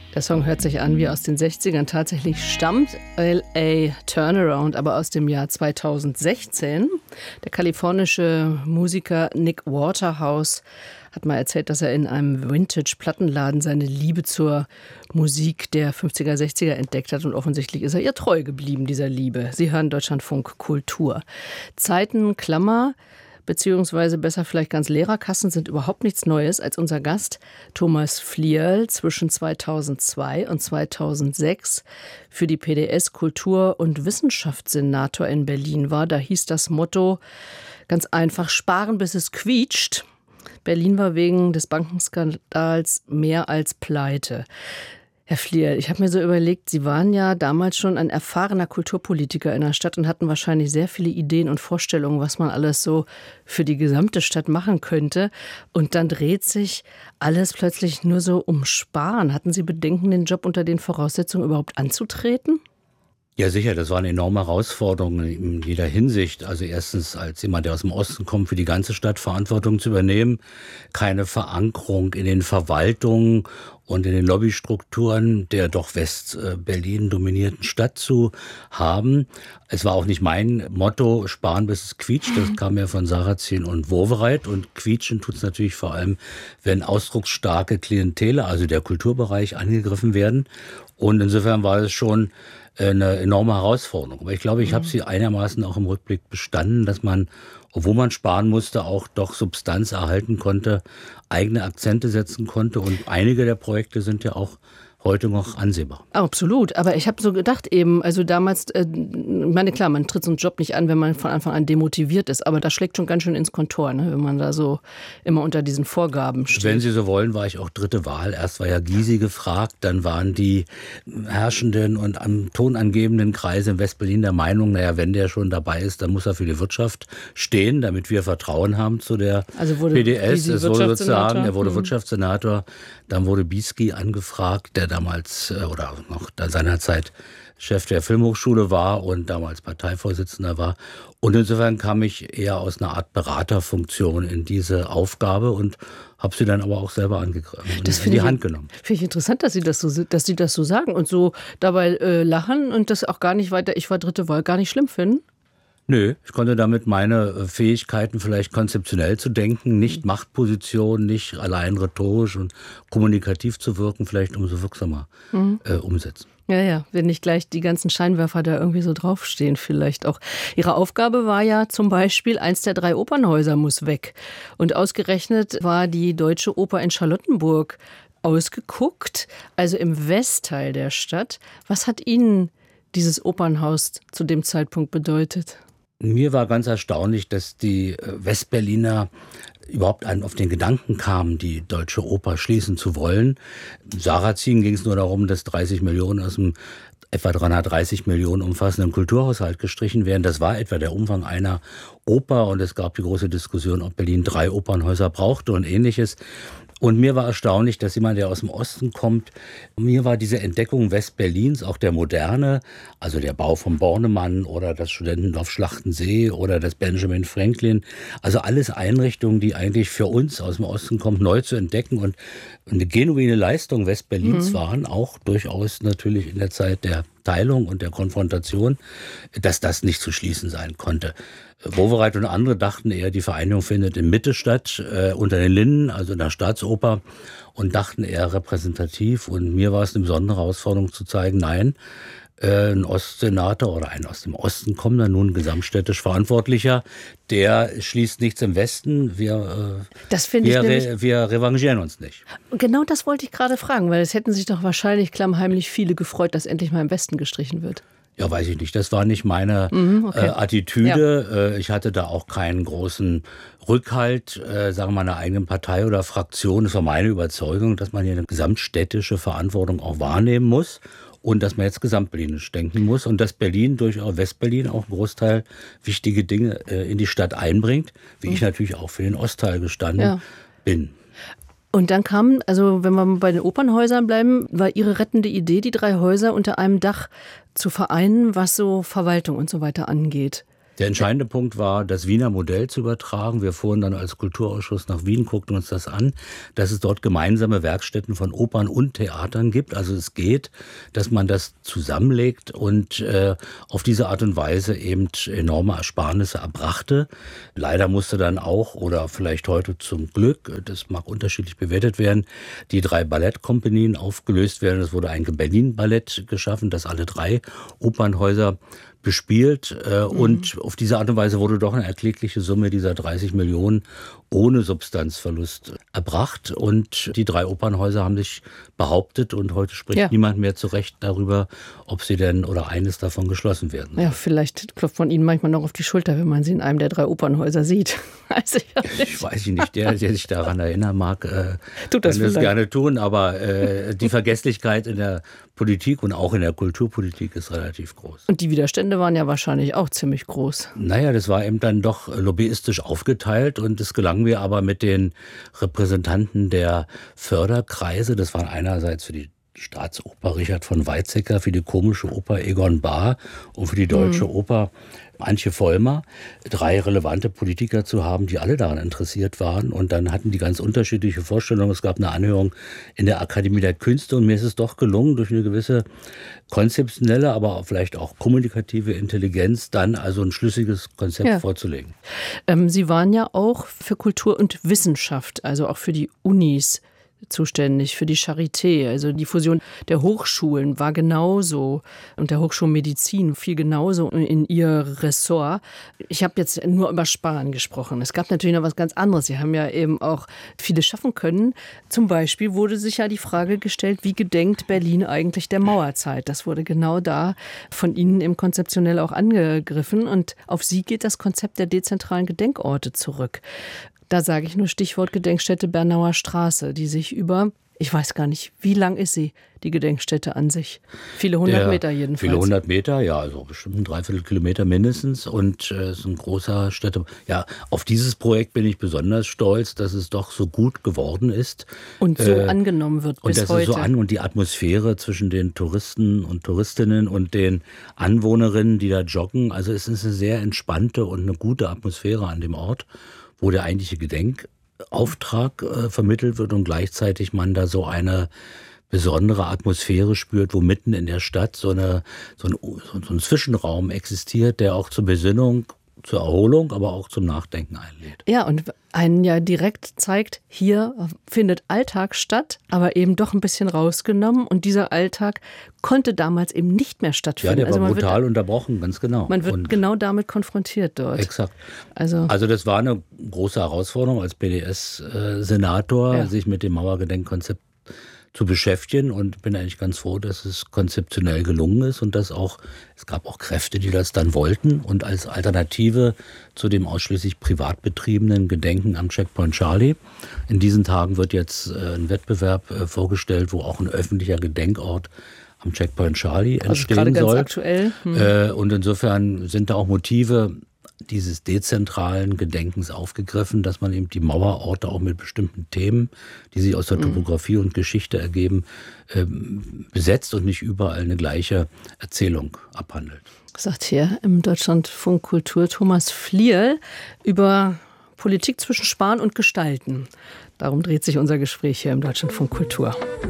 Der Song hört sich an wie aus den 60ern. Tatsächlich stammt L.A. Turnaround aber aus dem Jahr 2016. Der kalifornische Musiker Nick Waterhouse hat mal erzählt, dass er in einem Vintage-Plattenladen seine Liebe zur Musik der 50er, 60er entdeckt hat. Und offensichtlich ist er ihr treu geblieben, dieser Liebe. Sie hören Deutschlandfunk Kultur. Zeiten, Klammer, beziehungsweise besser vielleicht ganz Lehrerkassen sind überhaupt nichts Neues, als unser Gast Thomas Flierl zwischen 2002 und 2006 für die PDS Kultur- und Wissenschaftssenator in Berlin war. Da hieß das Motto ganz einfach: Sparen, bis es quietscht. Berlin war wegen des Bankenskandals mehr als pleite. Herr Flierl, ich habe mir so überlegt, Sie waren ja damals schon ein erfahrener Kulturpolitiker in der Stadt und hatten wahrscheinlich sehr viele Ideen und Vorstellungen, was man alles so für die gesamte Stadt machen könnte. Und dann dreht sich alles plötzlich nur so um Sparen. Hatten Sie Bedenken, den Job unter den Voraussetzungen überhaupt anzutreten? Ja, sicher, das war eine enorme Herausforderung in jeder Hinsicht. Also erstens als jemand, der aus dem Osten kommt, für die ganze Stadt Verantwortung zu übernehmen, keine Verankerung in den Verwaltungen und in den Lobbystrukturen der doch West-Berlin dominierten Stadt zu haben. Es war auch nicht mein Motto, sparen bis es quietscht. Das kam ja von Sarrazin und Wowereit. Und quietschen tut es natürlich vor allem, wenn ausdrucksstarke Klientele, also der Kulturbereich, angegriffen werden. Und insofern war es schon eine enorme Herausforderung. Aber ich glaube, ich habe sie einigermaßen auch im Rückblick bestanden, dass man, obwohl man sparen musste, auch doch Substanz erhalten konnte, eigene Akzente setzen konnte. Und einige der Projekte sind ja auch heute noch ansehbar. Absolut, aber ich habe so gedacht eben, also damals, ich meine, klar, man tritt so einen Job nicht an, wenn man von Anfang an demotiviert ist, aber das schlägt schon ganz schön ins Kontor, ne, wenn man da so immer unter diesen Vorgaben steht. Wenn Sie so wollen, war ich auch dritte Wahl. Erst war ja Gysi gefragt, dann waren die herrschenden und am tonangebenden Kreise in West-Berlin der Meinung, naja, wenn der schon dabei ist, dann muss er für die Wirtschaft stehen, damit wir Vertrauen haben zu der PDS. Es wurde sozusagen, er wurde Wirtschaftssenator, dann wurde Bisky angefragt, der damals oder noch seinerzeit Chef der Filmhochschule war und damals Parteivorsitzender war. Und insofern kam ich eher aus einer Art Beraterfunktion in diese Aufgabe und habe sie dann aber auch selber angegriffen und in die Hand genommen. Finde ich interessant, dass Sie das so sagen und so dabei lachen und das auch gar nicht weiter, ich war dritte Wahl, gar nicht schlimm finden. Nö, ich konnte damit meine Fähigkeiten, vielleicht konzeptionell zu denken, nicht Machtposition, nicht allein rhetorisch und kommunikativ zu wirken, vielleicht umso wirksamer umsetzen. Ja, wenn nicht gleich die ganzen Scheinwerfer da irgendwie so draufstehen vielleicht auch. Ihre Aufgabe war ja zum Beispiel, 1 der 3 Opernhäuser muss weg. Und ausgerechnet war die Deutsche Oper in Charlottenburg ausgeguckt, also im Westteil der Stadt. Was hat Ihnen dieses Opernhaus zu dem Zeitpunkt bedeutet? Mir war ganz erstaunlich, dass die Westberliner überhaupt auf den Gedanken kamen, die Deutsche Oper schließen zu wollen. Sarrazin ging es nur darum, dass 30 Millionen aus dem etwa 330 Millionen umfassenden Kulturhaushalt gestrichen werden. Das war etwa der Umfang einer Oper und es gab die große Diskussion, ob Berlin 3 Opernhäuser brauchte und Ähnliches. Und mir war erstaunlich, dass jemand, der aus dem Osten kommt, mir war diese Entdeckung Westberlins, auch der Moderne, also der Bau von Bornemann oder das Studentendorf Schlachtensee oder das Benjamin Franklin, also alles Einrichtungen, die eigentlich für uns aus dem Osten kommen, neu zu entdecken und eine genuine Leistung Westberlins waren, auch durchaus natürlich in der Zeit der Teilung und der Konfrontation, dass das nicht zu schließen sein konnte. Wowereit und andere dachten eher, die Vereinigung findet in Mitte statt, unter den Linden, also in der Staatsoper, und dachten eher repräsentativ. Und mir war es eine besondere Herausforderung zu zeigen, nein, ein Ostsenator oder ein aus dem Osten kommender, nun gesamtstädtisch Verantwortlicher, der schließt nichts im Westen. Wir revanchieren uns nicht. Genau das wollte ich gerade fragen, weil es hätten sich doch wahrscheinlich klammheimlich viele gefreut, dass endlich mal im Westen gestrichen wird. Ja, weiß ich nicht. Das war nicht meine Attitüde. Ja. Ich hatte da auch keinen großen Rückhalt, sagen wir mal, einer eigenen Partei oder Fraktion. Es war meine Überzeugung, dass man hier eine gesamtstädtische Verantwortung auch wahrnehmen muss. Und dass man jetzt gesamtberlinisch denken muss und dass Berlin, durchaus Westberlin, auch einen Großteil wichtige Dinge in die Stadt einbringt, wie ich natürlich auch für den Ostteil gestanden bin. Und dann kam, also wenn wir bei den Opernhäusern bleiben, war Ihre rettende Idee, die 3 Häuser unter einem Dach zu vereinen, was so Verwaltung und so weiter angeht. Der entscheidende Punkt war, das Wiener Modell zu übertragen. Wir fuhren dann als Kulturausschuss nach Wien, guckten uns das an, dass es dort gemeinsame Werkstätten von Opern und Theatern gibt. Also es geht, dass man das zusammenlegt und auf diese Art und Weise eben enorme Ersparnisse erbrachte. Leider musste dann auch, oder vielleicht heute zum Glück, das mag unterschiedlich bewertet werden, die 3 Ballettkompanien aufgelöst werden. Es wurde ein Berlin-Ballett geschaffen, das alle 3 Opernhäuser bespielt und auf diese Art und Weise wurde doch eine erklägliche Summe dieser 30 Millionen ohne Substanzverlust erbracht und die 3 Opernhäuser haben sich behauptet und heute spricht niemand mehr zu Recht darüber, ob sie denn oder eines davon geschlossen werden soll. Ja, vielleicht klopft man ihnen manchmal noch auf die Schulter, wenn man sie in einem der 3 Opernhäuser sieht. Ich weiß nicht, der sich daran erinnern mag, tut das kann das gerne tun, aber die Vergesslichkeit in der Politik und auch in der Kulturpolitik ist relativ groß. Und die Widerstände waren ja wahrscheinlich auch ziemlich groß. Naja, das war eben dann doch lobbyistisch aufgeteilt und es gelang mir aber mit den Repräsentanten der Förderkreise, das waren einerseits für die Staatsoper Richard von Weizsäcker, für die Komische Oper Egon Bahr und für die Deutsche Oper Antje Vollmer, 3 relevante Politiker zu haben, die alle daran interessiert waren. Und dann hatten die ganz unterschiedliche Vorstellungen. Es gab eine Anhörung in der Akademie der Künste und mir ist es doch gelungen, durch eine gewisse konzeptionelle, aber vielleicht auch kommunikative Intelligenz dann also ein schlüssiges Konzept vorzulegen. Sie waren ja auch für Kultur und Wissenschaft, also auch für die Unis zuständig, für die Charité. Also die Fusion der Hochschulen war genauso und der Hochschulmedizin fiel genauso in ihr Ressort. Ich habe jetzt nur über Sparen gesprochen. Es gab natürlich noch was ganz anderes. Sie haben ja eben auch vieles schaffen können. Zum Beispiel wurde sich ja die Frage gestellt, wie gedenkt Berlin eigentlich der Mauerzeit? Das wurde genau da von Ihnen eben konzeptionell auch angegriffen und auf Sie geht das Konzept der dezentralen Gedenkorte zurück. Da sage ich nur Stichwort Gedenkstätte Bernauer Straße, die sich über, ich weiß gar nicht, wie lang ist sie, die Gedenkstätte an sich? Viele 100 Meter jedenfalls. Viele 100 Meter, ja, also bestimmt ein Dreiviertelkilometer mindestens und es ist ein großer Städte. Ja, auf dieses Projekt bin ich besonders stolz, dass es doch so gut geworden ist. Und so angenommen wird bis und heute. Und die Atmosphäre zwischen den Touristen und Touristinnen und den Anwohnerinnen, die da joggen, also es ist eine sehr entspannte und eine gute Atmosphäre an dem Ort, wo der eigentliche Gedenkauftrag vermittelt wird und gleichzeitig man da so eine besondere Atmosphäre spürt, wo mitten in der Stadt so ein Zwischenraum existiert, der auch zur Besinnung, zur Erholung, aber auch zum Nachdenken einlädt. Ja, und einen ja direkt zeigt, hier findet Alltag statt, aber eben doch ein bisschen rausgenommen. Und dieser Alltag konnte damals eben nicht mehr stattfinden. Ja, der war brutal unterbrochen, ganz genau. Man wird genau damit konfrontiert dort. Exakt. Also das war eine große Herausforderung als BDS-Senator, sich mit dem Mauergedenkkonzept zu beschäftigen und bin eigentlich ganz froh, dass es konzeptionell gelungen ist und dass es gab auch Kräfte, die das dann wollten und als Alternative zu dem ausschließlich privat betriebenen Gedenken am Checkpoint Charlie. In diesen Tagen wird jetzt ein Wettbewerb vorgestellt, wo auch ein öffentlicher Gedenkort am Checkpoint Charlie entstehen soll. Ganz aktuell. Und insofern sind da auch Motive dieses dezentralen Gedenkens aufgegriffen, dass man eben die Mauerorte auch mit bestimmten Themen, die sich aus der Topografie und Geschichte ergeben, besetzt und nicht überall eine gleiche Erzählung abhandelt. Sagt hier im Deutschlandfunk Kultur Thomas Flierl über Politik zwischen Sparen und Gestalten. Darum dreht sich unser Gespräch hier im Deutschlandfunk Kultur.